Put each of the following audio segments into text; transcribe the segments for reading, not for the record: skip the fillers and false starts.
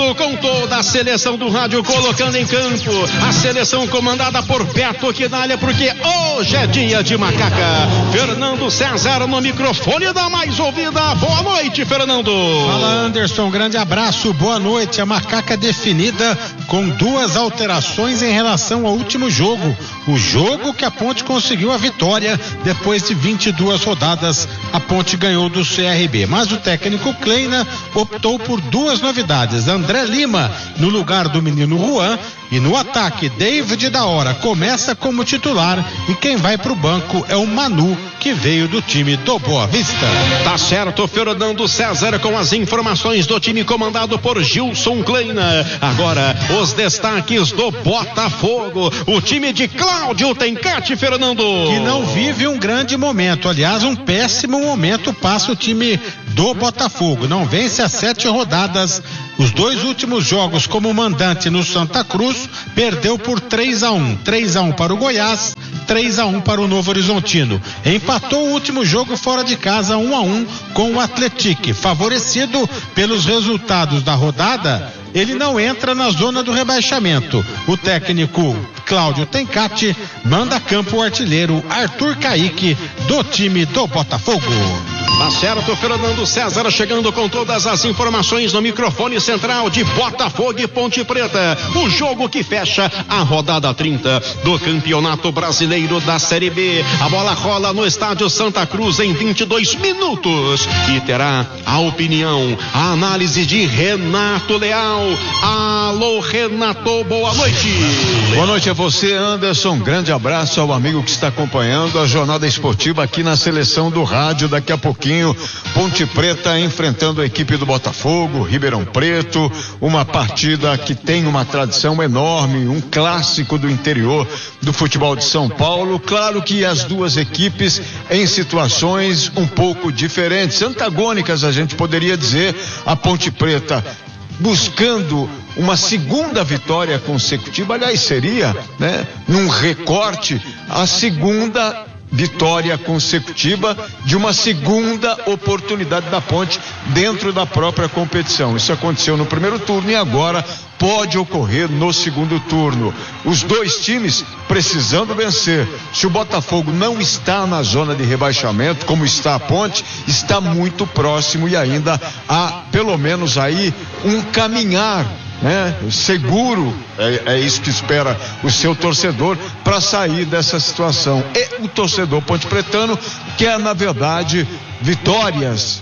chegando com toda a seleção do rádio, colocando em campo a seleção comandada por Beto Quinalha, porque hoje é dia de Macaca. Fernando César no microfone da mais ouvida. Boa noite, Fernando. Fala, Anderson, grande abraço, boa noite. A Macaca definida com 2 alterações em relação ao último jogo, o jogo que a Ponte conseguiu a vitória. Depois de 22 rodadas, a Ponte ganhou do CRB, mas o técnico Kleina optou por 2 novidades: André Lima no lugar do menino Juan, e no ataque David da Hora começa como titular, e quem vai pro banco é o Manu, que veio do time do Boa Vista. Tá certo, Fernando César, com as informações do time comandado por Gilson Kleina. Agora os destaques do Botafogo, o time de Cláudio Tencati, Fernando, que não vive um grande momento, aliás, um péssimo momento passa o time do Botafogo. Não vence há 7 rodadas. Os 2 últimos jogos como mandante no Santa Cruz, perdeu por 3-1. 3-1 para o Goiás, 3-1 para o Novo Horizontino. Empatou o último jogo fora de casa 1-1 com o Atlético. Favorecido pelos resultados da rodada, ele não entra na zona do rebaixamento. O técnico Cláudio Tencati manda a campo o artilheiro Arthur Caíque, do time do Botafogo. Tá certo, Fernando César, chegando com todas as informações no microfone central de Botafogo e Ponte Preta. O jogo que fecha a rodada 30 do Campeonato Brasileiro da Série B. A bola rola no estádio Santa Cruz em 22 minutos e terá a opinião, a análise de Renato Leal. Alô, Renato, boa noite. Boa noite a você, Anderson. Grande abraço ao amigo que está acompanhando a jornada esportiva aqui na Seleção do Rádio. Daqui a pouquinho, Ponte Preta enfrentando a equipe do Botafogo, Ribeirão Preto, uma partida que tem uma tradição enorme, um clássico do interior do futebol de São Paulo. Claro que as 2 equipes em situações um pouco diferentes, antagônicas, a gente poderia dizer. A Ponte Preta buscando uma segunda vitória consecutiva, aliás, seria, né, num recorte, a segunda vitória consecutiva de uma segunda oportunidade da Ponte dentro da própria competição. Isso aconteceu no primeiro turno e agora pode ocorrer no segundo turno. Os 2 times precisando vencer. Se o Botafogo não está na zona de rebaixamento, como está a Ponte, está muito próximo e ainda há pelo menos aí um caminhar, né, seguro, é isso que espera o seu torcedor para sair dessa situação. E o torcedor pontepretano quer, na verdade, vitórias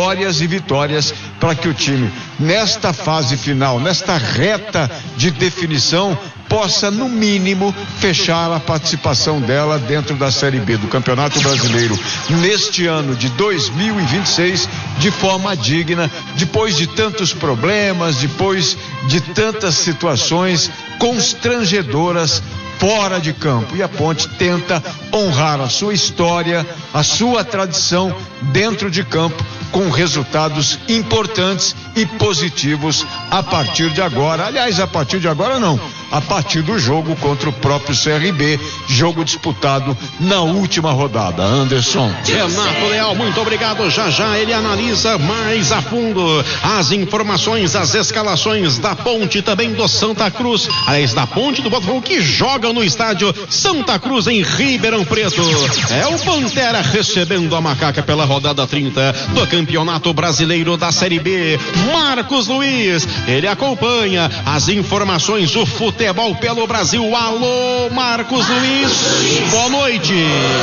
para que o time, nesta fase final, nesta reta de definição, possa, no mínimo, fechar a participação dela dentro da Série B do Campeonato Brasileiro neste ano de 2026 de forma digna, depois de tantos problemas, depois de tantas situações constrangedoras fora de campo. E a Ponte tenta honrar a sua história, a sua tradição dentro de campo, com resultados importantes e positivos a partir de agora. Aliás, a partir de agora não, a partir do jogo contra o próprio CRB, jogo disputado na última rodada. Anderson. Renato Leal, muito obrigado. Já já ele analisa mais a fundo as informações, as escalações da Ponte e também do Santa Cruz, aliás, da Ponte do Botafogo, que joga no estádio Santa Cruz em Ribeirão Preto. É o Pantera recebendo a Macaca pela rodada 30 do Campeonato Brasileiro da Série B. Marcos Luiz, ele acompanha as informações do futebol pelo Brasil. Alô, Marcos Luiz, boa noite.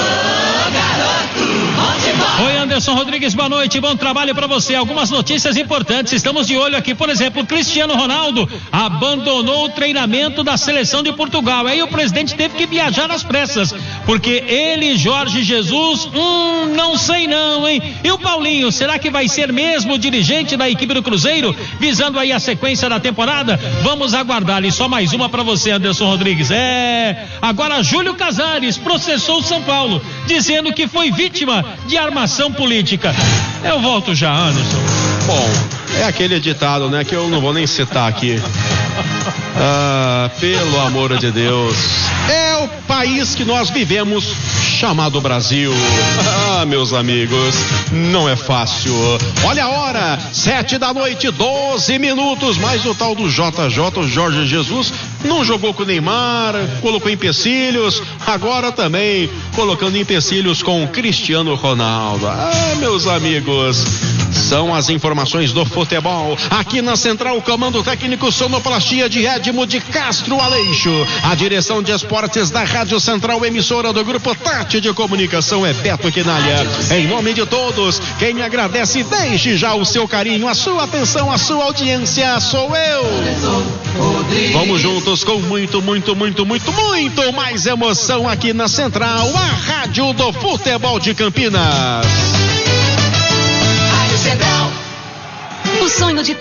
Oi, Anderson Rodrigues, boa noite, bom trabalho para você. Algumas notícias importantes, estamos de olho aqui. Por exemplo, Cristiano Ronaldo abandonou o treinamento da seleção de Portugal. Aí o presidente teve que viajar às pressas, porque ele e Jorge Jesus, não sei não, hein? E o Paulinho, será que vai ser mesmo o dirigente da equipe do Cruzeiro, visando aí a sequência da temporada? Vamos aguardar. E só mais uma para você, Anderson Rodrigues. Agora Júlio Casares processou o São Paulo, dizendo que foi vítima de armação política. Eu volto já, Anderson. Bom, é aquele ditado, né, que eu não vou nem citar aqui. Ah, pelo amor de Deus. É o país que nós vivemos, chamado Brasil. Ah, meus amigos, não é fácil. Olha a hora, 7h, 12 minutos. Mas o tal do JJ, o Jorge Jesus, não jogou com o Neymar, colocou empecilhos, agora também colocando empecilhos com o Cristiano Ronaldo. Ah, meus amigos, são as informações do futebol. Aqui na Central, comando técnico, sonoplastia de Edmo de Castro Aleixo. A direção de esportes da Rádio Central, emissora do Grupo Tati de Comunicação, é Beto Quinalha. Em nome de todos, quem me agradece, deixe já o seu carinho, a sua atenção, a sua audiência, sou eu. Vamos juntos com muito mais emoção aqui na Central, a Rádio do Futebol de Campinas. O sonho de